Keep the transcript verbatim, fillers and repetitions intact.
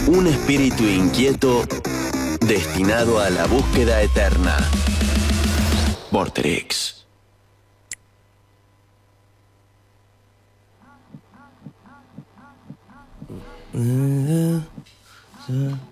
Un espíritu inquieto destinado a la búsqueda eterna. Vorterix. Yeah.